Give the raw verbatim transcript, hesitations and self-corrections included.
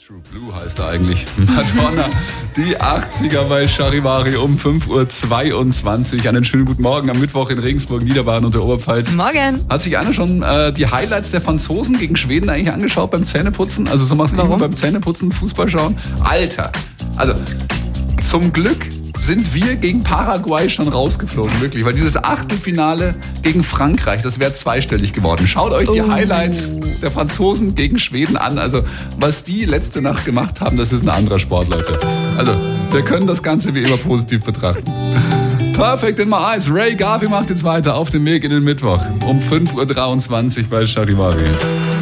True Blue heißt er eigentlich. Madonna, die achtziger bei Charivari um fünf Uhr zweiundzwanzig. Einen schönen guten Morgen am Mittwoch in Regensburg, Niederbayern und der Oberpfalz. Morgen. Hat sich einer schon äh, die Highlights der Franzosen gegen Schweden eigentlich angeschaut beim Zähneputzen? Also so machst du immer beim Zähneputzen Fußball schauen? Alter, also zum Glück sind wir gegen Paraguay schon rausgeflogen, wirklich. Weil dieses Achtelfinale gegen Frankreich, das wäre zweistellig geworden. Schaut euch die Oh. Highlights der Franzosen gegen Schweden an. Also was die letzte Nacht gemacht haben, das ist ein anderer Sport, Leute. Also wir können das Ganze wie immer positiv betrachten. Perfect in my eyes. Ray Garvey macht jetzt weiter auf dem Weg in den Mittwoch um fünf Uhr dreiundzwanzig bei Charivari.